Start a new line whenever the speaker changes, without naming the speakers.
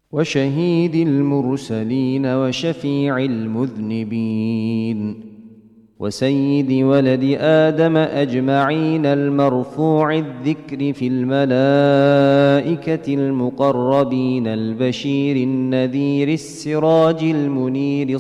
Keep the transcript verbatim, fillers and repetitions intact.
وشهيد المرسلين وشفيع المذنبين وسيد ولد آدم أجمعين المرفوع الذكر في الملائكة المقربين البشير النذير السراج المنير